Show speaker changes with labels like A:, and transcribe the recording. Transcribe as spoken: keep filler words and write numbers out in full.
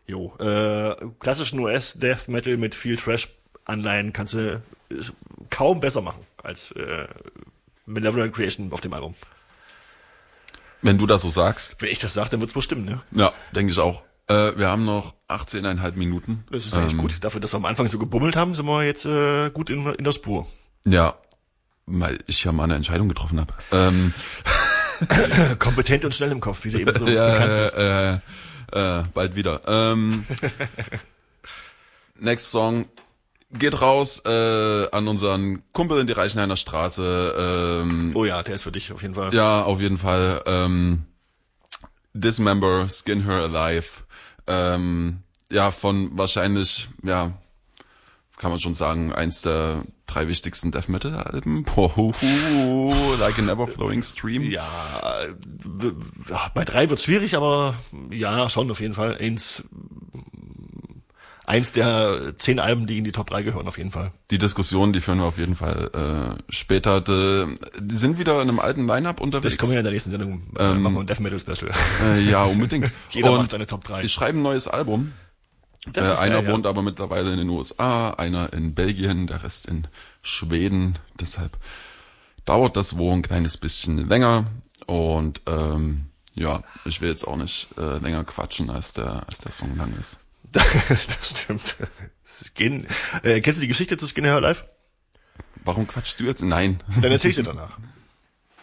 A: Jo, äh, klassischen U S-Death Metal mit viel Trash-Anleihen kannst du kaum besser machen als äh, Malevolent Creation auf dem Album.
B: Wenn du das so sagst.
A: Wenn ich das sage, dann wird's wohl stimmen, ne?
B: Ja, denke ich auch. Äh, wir haben noch achtzehn Komma fünf Minuten.
A: Das ist eigentlich ähm, gut. Dafür, dass wir am Anfang so gebummelt haben, sind wir jetzt äh, gut in, in der Spur.
B: Ja, weil ich ja mal eine Entscheidung getroffen habe. Ähm.
A: Kompetent und schnell im Kopf, wie du eben so
B: ja,
A: bekannt bist.
B: Äh, äh, bald wieder. Ähm, next Song geht raus äh, an unseren Kumpel in die Reichenhainer Straße. Ähm,
A: oh ja, der ist für dich auf jeden Fall.
B: Ja, auf jeden Fall. Ähm, Dismember, Skin Her Alive. Ähm, ja, von wahrscheinlich, ja, kann man schon sagen, eins der drei wichtigsten Death Metal Alben. Like an Ever Flowing Stream.
A: Ja, bei drei wird's schwierig, aber ja, schon auf jeden Fall. Eins, eins der zehn Alben, die in die Top drei gehören, auf jeden Fall.
B: Die Diskussion, die führen wir auf jeden Fall äh, später. Die, die sind wieder in einem alten Line-Up unterwegs.
A: Das kommen wir in der nächsten Sendung.
B: Ähm,
A: machen wir ein Death Metal Special.
B: Äh, ja, unbedingt.
A: Jeder
B: Und
A: macht seine Top drei.
B: Die schreiben ein neues Album. Äh, einer geil, wohnt ja. aber mittlerweile in den U S A, einer in Belgien, der Rest in Schweden. Deshalb dauert das wohl ein kleines bisschen länger. Und ähm, ja, ich will jetzt auch nicht äh, länger quatschen, als der als der Song lang ist.
A: Das stimmt. Skin, äh, kennst du die Geschichte zu Skin Her Alive?
B: Warum quatschst du jetzt? Nein.
A: Dann erzähl ich dir danach.